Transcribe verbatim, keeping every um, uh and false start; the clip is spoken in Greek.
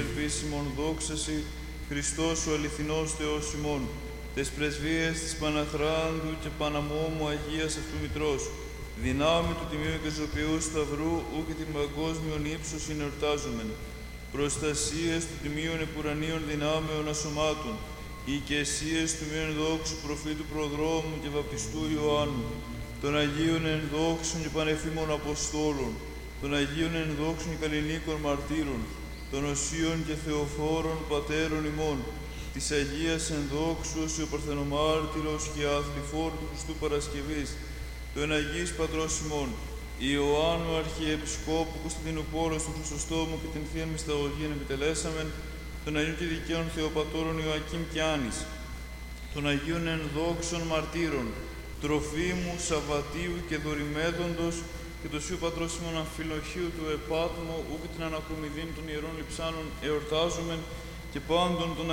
ελπίσιμον δόξαση, Χριστός ο αληθινός Θεός ημών, τες πρεσβείες της Παναχράντου και Παναμόμου Αγίας αυτού Μητρός, δυνάμει του Τιμίου και Ζωπιού Σταυρού, ου και την παγκόσμιον ύψος εορτάζομεν, προστασίες του Τιμίων Επουρανίων δυνάμεων ασωμάτων, οι οικεσίες του μείων δόξου προφήτου Προδρόμου και Βαπτιστού Ιωάννου, των Αγίων ενδόξων και πανεφήμων Αποστόλων, των Αγίων ενδόξων και καλλινίκων μαρτύρων, των Οσίων και Θεοφόρων Πατέρων ημών, της Αγίας ενδόξου ο Παρθενομάρτυρος και Αθληφόρου του Χριστού Παρασκευής, των Αγίης Πατρός ημών, Ιωάννου Αρχιεπισκόπου Κωνσταντινούπολος του Χρυσοστόμου και την Θείαν Μυσταγωγήν επιτελέσαμεν, των Αγίων και Δικαίων Θεοπατώρων Ιωακήμ και Άνης, των Αγίων ενδόξων μαρτύρων, Τροφίμου, Σαββατίου και Δωρημέδοντος και του Σίου Πατρός ημών Αμφιλοχίου του Επάτμου, ού και την ανακομιδήν των Ιερών Λειψάνων εορτάζομεν και πάντων των